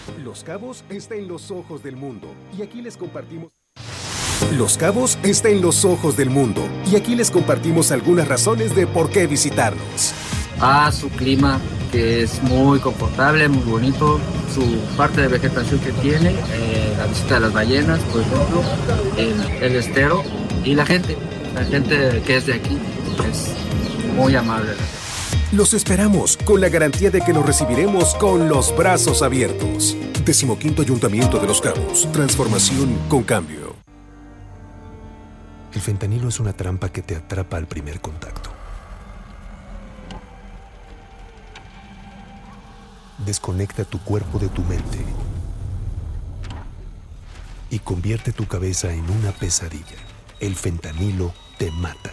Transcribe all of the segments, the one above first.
Los Cabos está en los ojos del mundo y aquí les compartimos. Los Cabos está en los ojos del mundo y aquí les compartimos algunas razones de por qué visitarnos. Su clima, que es muy confortable, muy bonito, su parte de vegetación que tiene, la visita de las ballenas, por ejemplo, el estero y la gente que es de aquí es muy amable. Los esperamos con la garantía de que los recibiremos con los brazos abiertos. 15º Ayuntamiento de Los Cabos. Transformación con cambio. El fentanilo es una trampa que te atrapa al primer contacto. Desconecta tu cuerpo de tu mente y convierte tu cabeza en una pesadilla. El fentanilo te mata.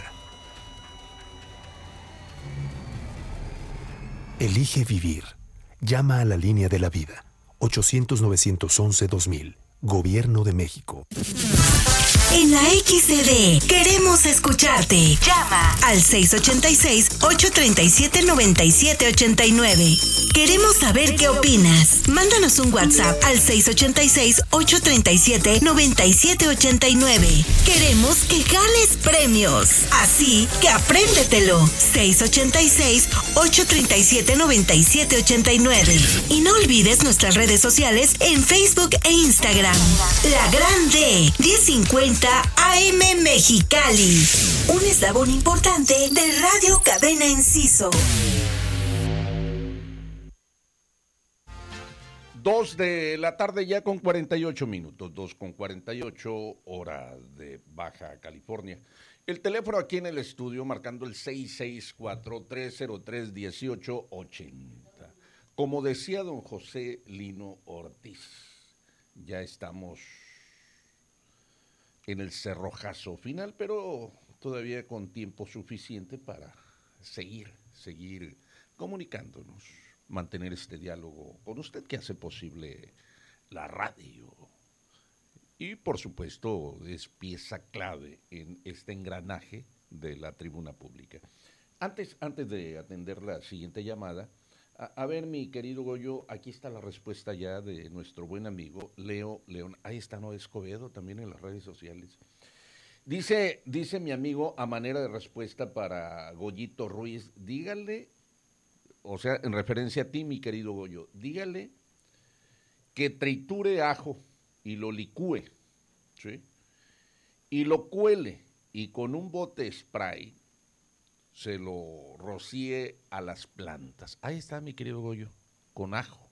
Elige vivir. Llama a la línea de la vida. 800-911-2000. Gobierno de México. En la XCD queremos escucharte. Llama al 686-837-9789. Queremos saber qué opinas. Mándanos un WhatsApp al 686-837-9789. Queremos que ganes premios. Así que apréndetelo. 686-837-9789. Y no olvides nuestras redes sociales en Facebook e Instagram. La Gran D, 1050 AM Mexicali. Un eslabón importante de Radio Cadena Enciso. 2 de la tarde ya con 48 minutos, 2:48 hora de Baja California. El teléfono aquí en el estudio marcando el 664-303-1880. Como decía don José Lino Ortiz, ya estamos en el cerrojazo final, pero todavía con tiempo suficiente para seguir comunicándonos, mantener este diálogo con usted que hace posible la radio. Y por supuesto es pieza clave en este engranaje de la tribuna pública. Antes de atender la siguiente llamada, a ver, mi querido Goyo, aquí está la respuesta ya de nuestro buen amigo Leo León. Ahí está Noé Escobedo también en las redes sociales. Dice mi amigo a manera de respuesta para Goyito Ruiz, dígale, o sea, en referencia a ti, mi querido Goyo, dígale que triture ajo y lo licúe, ¿sí? Y lo cuele y con un bote spray se lo rocíe a las plantas. Ahí está, mi querido Goyo, con ajo.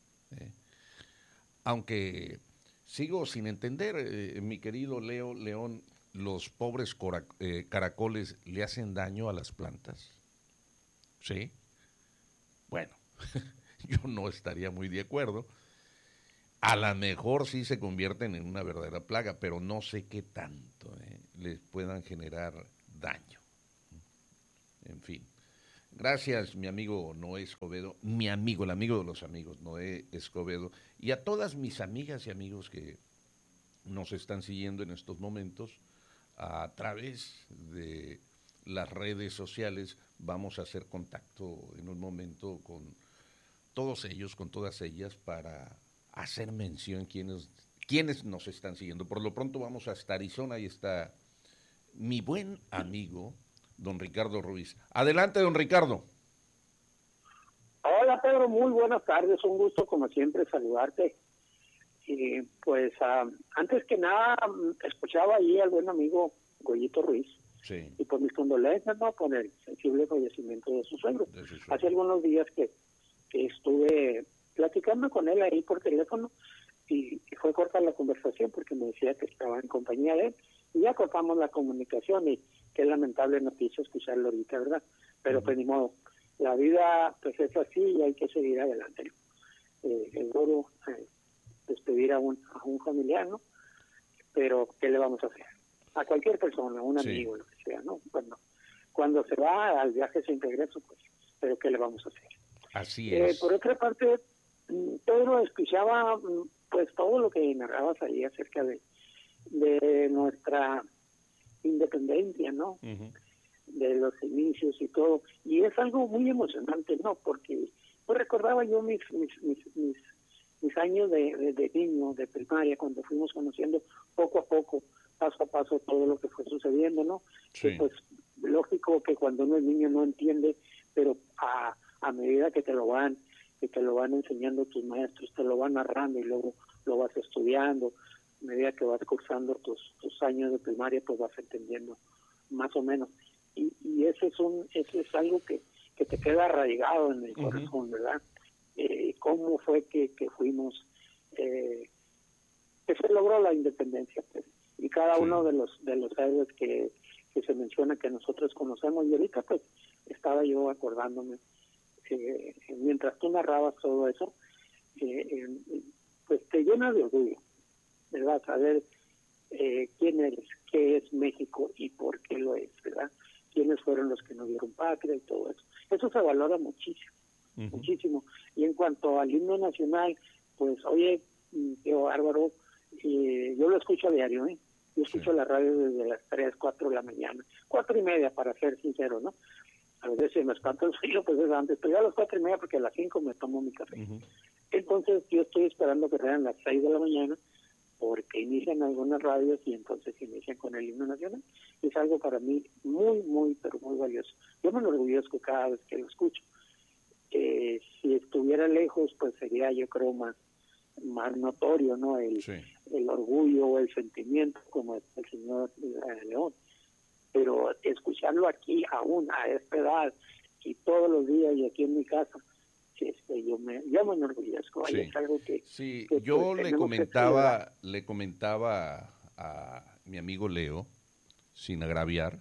Aunque sigo sin entender, mi querido Leo León, ¿los pobres caracoles le hacen daño a las plantas? ¿Sí? Bueno, yo no estaría muy de acuerdo. A lo mejor sí se convierten en una verdadera plaga, pero no sé qué tanto les puedan generar daño. En fin, gracias mi amigo Noé Escobedo, mi amigo, el amigo de los amigos, Noé Escobedo, y a todas mis amigas y amigos que nos están siguiendo en estos momentos a través de las redes sociales. Vamos a hacer contacto en un momento con todos ellos, con todas ellas, para hacer mención quienes nos están siguiendo. Por lo pronto vamos hasta Arizona y está mi buen amigo don Ricardo Ruiz. Adelante, don Ricardo. Hola, Pedro, muy buenas tardes, un gusto como siempre saludarte. Pues antes que nada, escuchaba ahí al buen amigo Goyito Ruiz, sí, y por mis condolencias, ¿no?, por el sensible fallecimiento de su suegro. Hace algunos días que estuve platicando con él ahí por teléfono y fue corta la conversación porque me decía que estaba en compañía de él y ya cortamos la comunicación y qué lamentable noticia escucharlo ahorita, ¿verdad? Pero pues ni modo, la vida pues es así y hay que seguir adelante, ¿no? Es duro despedir a un familiar, ¿no? Pero ¿qué le vamos a hacer? A cualquier persona, un amigo, sí, lo que sea, ¿no? Cuando se va al viaje sin regreso, pues, pero ¿qué le vamos a hacer? Así es. Por otra parte, Pedro, escuchaba pues todo lo que narrabas ahí acerca de nuestra independencia, ¿no? Uh-huh. De los inicios y todo, y es algo muy emocionante, ¿no? Porque pues recordaba yo mis mis años de niño, de primaria, cuando fuimos conociendo poco a poco, paso a paso, todo lo que fue sucediendo, ¿no? Sí. Pues lógico que cuando uno es niño no entiende, pero a medida que te lo van enseñando tus maestros, te lo van narrando y luego lo vas estudiando, a medida que vas cursando tus años de primaria, pues vas entendiendo más o menos. Y ese es algo que te queda arraigado en el corazón, ¿verdad? Cómo fue que fuimos, que se logró la independencia, pues, y cada uno de los héroes que se menciona que nosotros conocemos. Y ahorita pues estaba yo acordándome, mientras tú narrabas todo eso, pues te llena de orgullo, ¿verdad? Saber quién eres, qué es México y por qué lo es, ¿verdad? Quiénes fueron los que nos dieron patria y todo eso. Eso se valora muchísimo, muchísimo. Y en cuanto al himno nacional, pues, oye, qué bárbaro, yo lo escucho a diario, ¿eh? Yo escucho la radio desde las 3, 4 de la mañana, 4:30 para ser sincero, ¿no? A veces si me espanta el frío, pues es antes, pero ya a las 4:30 porque a las 5 me tomo mi café. Entonces yo estoy esperando que sean las 6 de la mañana porque inician algunas radios y entonces inician con el himno nacional. Es algo para mí muy, muy, pero muy valioso. Yo me enorgullezco cada vez que lo escucho. Si estuviera lejos, pues sería, yo creo, más notorio, ¿no? El orgullo o el sentimiento, como el señor León. Pero escucharlo aquí aún a esta edad y todos los días y aquí en mi casa, yo me enorgullezco. Sí. Es algo que yo pues, le comentaba a mi amigo Leo, sin agraviar,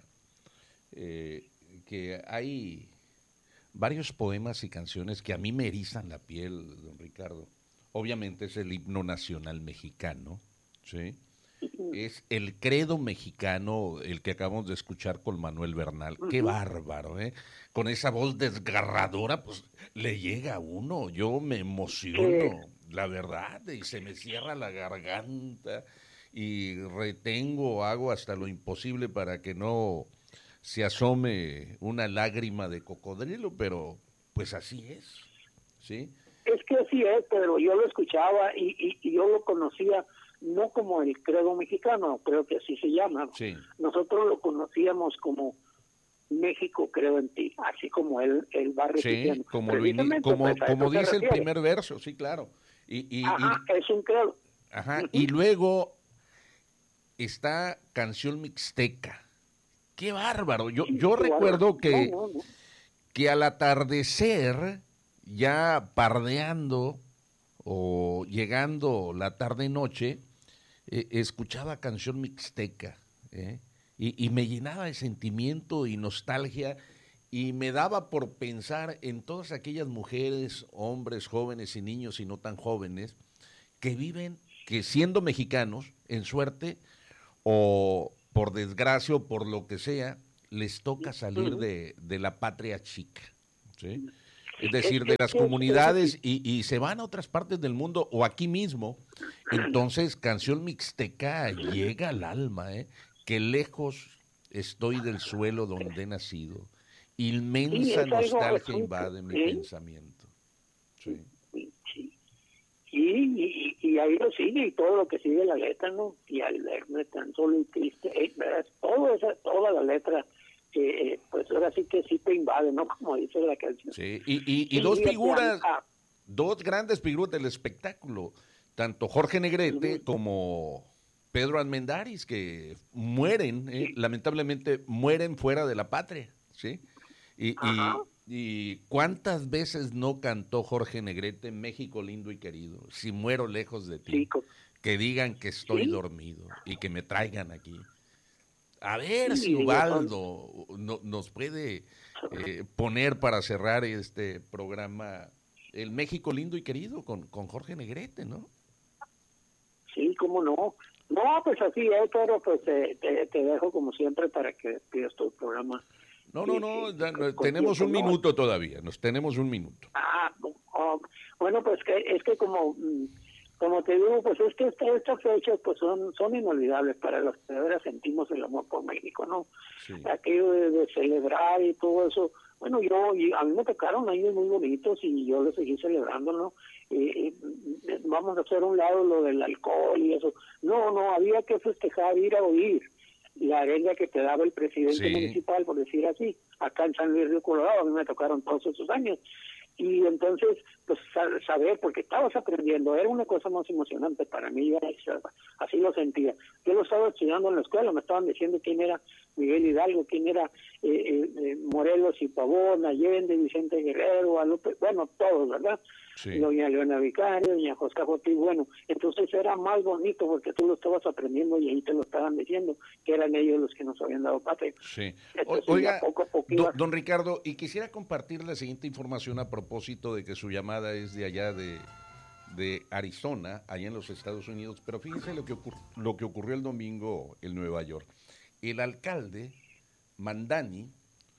que hay varios poemas y canciones que a mí me erizan la piel, don Ricardo. Obviamente es el himno nacional mexicano, ¿sí? Es el credo mexicano, el que acabamos de escuchar con Manuel Bernal. ¡Qué bárbaro! Con esa voz desgarradora, pues le llega a uno. Yo me emociono, la verdad, y se me cierra la garganta y hago hasta lo imposible para que no se asome una lágrima de cocodrilo, pero pues así es, ¿sí? Es que así es, pero yo lo escuchaba y yo lo conocía no como el credo mexicano, creo que así se llama. Sí. Nosotros lo conocíamos como México creo en ti, así como él va repitiendo. Sí, como dice el primer verso, sí, claro. Es un credo. Ajá, y luego está Canción Mixteca. ¡Qué bárbaro! Yo recuerdo que al atardecer, ya pardeando o llegando la tarde-noche, escuchaba Canción Mixteca, y me llenaba de sentimiento y nostalgia, y me daba por pensar en todas aquellas mujeres, hombres, jóvenes y niños y no tan jóvenes, que siendo mexicanos, en suerte, o por desgracia o por lo que sea, les toca salir de la patria chica, ¿sí? Es decir, de las comunidades y se van a otras partes del mundo o aquí mismo. Entonces, Canción Mixteca llega al alma, Qué lejos estoy del suelo donde he nacido. Inmensa nostalgia invade mi pensamiento. Sí. Y ahí lo sigue, y todo lo que sigue la letra, ¿no? Y al verme tan solo y triste, toda la letra, pues ahora sí que sí te invade, ¿no? Como dice la canción. Sí, y dos figuras, dos grandes figuras del espectáculo, tanto Jorge Negrete como Pedro Armendáriz, que mueren, lamentablemente mueren fuera de la patria, ¿sí? Y cuántas veces no cantó Jorge Negrete México lindo y querido, si muero lejos de ti, que digan que estoy dormido y que me traigan aquí. A ver si Ubaldo nos puede poner para cerrar este programa el México lindo y querido con Jorge Negrete, ¿no? Sí, cómo no. No, pues así es, pero pues te dejo como siempre para que despidas tu programa. No, tenemos un minuto todavía, nos tenemos un minuto. Bueno, pues es que como te digo, pues es que estas fechas pues son inolvidables para los que de veras sentimos el amor por México, ¿no? Sí. Aquello de celebrar y todo eso. Bueno, a mí me tocaron años muy bonitos y yo lo seguí celebrando, ¿no? vamos a hacer a un lado lo del alcohol y eso. No, había que festejar, ir a oír la arenga que te daba el presidente municipal, por decir así, acá en San Luis Río Colorado. A mí me tocaron todos esos años. Y entonces, pues saber, porque estabas aprendiendo, era una cosa más emocionante para mí, así lo sentía. Yo lo estaba estudiando en la escuela, me estaban diciendo quién era Miguel Hidalgo, quién era Morelos y Pavón, Allende, Vicente Guerrero, Guadalupe, bueno, todos, ¿verdad? Sí. Doña Leona Vicario, doña Josca Jotti, bueno, entonces era más bonito porque tú lo estabas aprendiendo y ahí te lo estaban diciendo, que eran ellos los que nos habían dado patria. Sí. Oiga, don Ricardo, y quisiera compartir la siguiente información a propósito de que su llamada es de allá de Arizona, allá en los Estados Unidos, pero fíjense lo que ocurrió el domingo en Nueva York. El alcalde Mandani,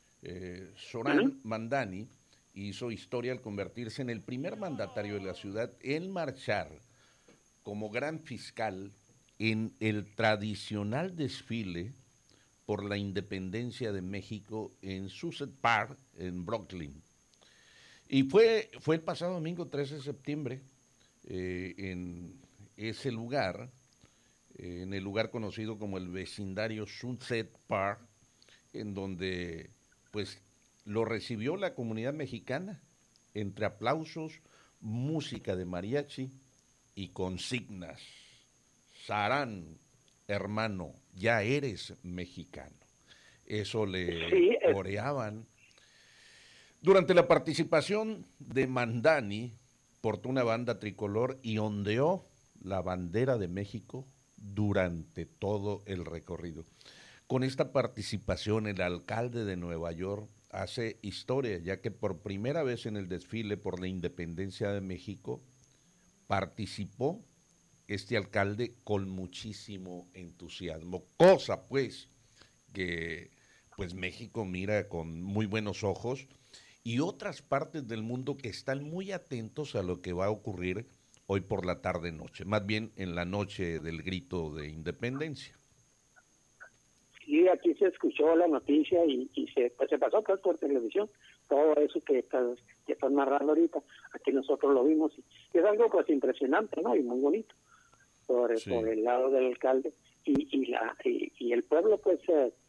Zoran Mandani, hizo historia al convertirse en el primer mandatario de la ciudad en marchar como gran fiscal en el tradicional desfile por la independencia de México en Sunset Park, en Brooklyn. Y fue el pasado domingo 13 de septiembre en ese lugar, en el lugar conocido como el vecindario Sunset Park, en donde pues lo recibió la comunidad mexicana entre aplausos, música de mariachi y consignas. Sarán, hermano, ya eres mexicano. Eso le coreaban. Durante la participación de Mandani, portó una banda tricolor y ondeó la bandera de México durante todo el recorrido. Con esta participación, el alcalde de Nueva York hace historia, ya que por primera vez en el desfile por la independencia de México participó este alcalde con muchísimo entusiasmo, cosa pues que pues México mira con muy buenos ojos y otras partes del mundo que están muy atentos a lo que va a ocurrir hoy por la tarde-noche, más bien en la noche del grito de independencia. Sí, aquí se escuchó la noticia y se pasó pues, por televisión, todo eso que estás narrando ahorita, aquí nosotros lo vimos y es algo pues impresionante, ¿no? Y muy bonito por el lado del alcalde y el pueblo pues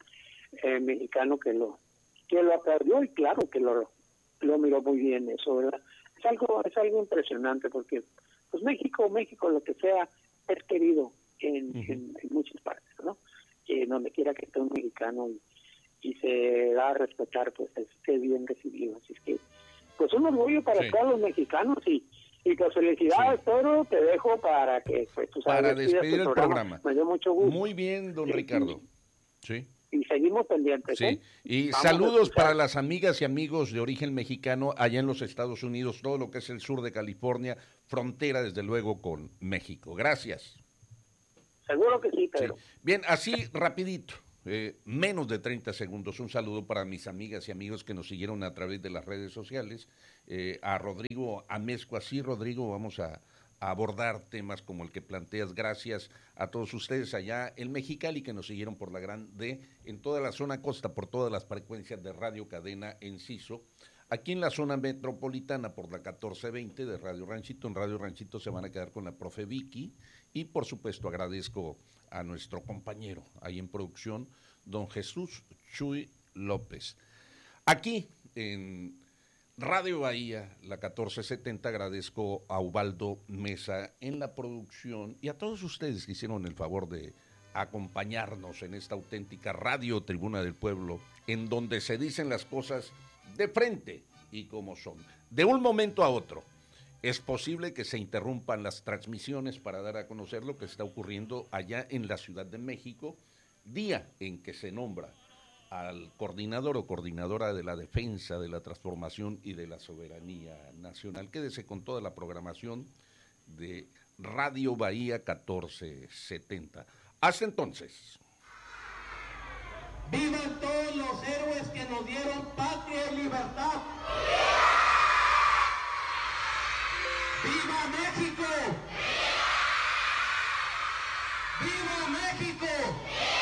mexicano que lo aplaudió y claro que lo miró muy bien eso, ¿verdad? Es algo impresionante porque pues México lo que sea es querido en muchas partes, ¿no? Donde quiera que esté un mexicano y se da a respetar, pues es bien recibido. Así es que, pues un orgullo para todos los mexicanos y pues felicidades, Pedro, te dejo para que pues, tú sabes, para despedir el programa. Me dio mucho gusto. Muy bien, don Ricardo. Sí. Y seguimos pendientes. Sí. Y saludos para las amigas y amigos de origen mexicano allá en los Estados Unidos, todo lo que es el sur de California, frontera desde luego con México. Gracias. Seguro que sí, Pedro. Sí. Bien, así rapidito, menos de 30 segundos, un saludo para mis amigas y amigos que nos siguieron a través de las redes sociales, a Rodrigo Amezco. Así, Rodrigo, vamos a abordar temas como el que planteas. Gracias a todos ustedes allá en Mexicali que nos siguieron por la Gran D, en toda la zona costa, por todas las frecuencias de Radio Cadena Enciso. Aquí en la zona metropolitana por la 1420 de Radio Ranchito. En Radio Ranchito se van a quedar con la profe Vicky. Y por supuesto agradezco a nuestro compañero ahí en producción, don Jesús Chuy López. Aquí en Radio Bahía, la 1470, agradezco a Ubaldo Mesa en la producción y a todos ustedes que hicieron el favor de acompañarnos en esta auténtica Radio Tribuna del Pueblo, en donde se dicen las cosas de frente y como son, de un momento a otro. Es posible que se interrumpan las transmisiones para dar a conocer lo que está ocurriendo allá en la Ciudad de México, día en que se nombra al coordinador o coordinadora de la defensa, de la transformación y de la soberanía nacional. Quédese con toda la programación de Radio Bahía 1470. Hasta entonces. ¡Vivan todos los héroes que nos dieron patria y libertad! ¡Viva México! ¡Viva México!